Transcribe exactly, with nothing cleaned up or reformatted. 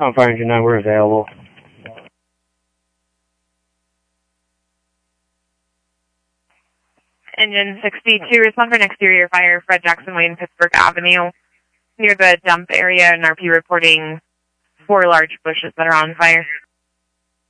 On Fire Engine nine, we're available. Engine sixty-two, respond for an exterior fire, Fred Jackson Way in Pittsburgh Avenue, near the dump area, and R P reporting four large bushes that are on fire.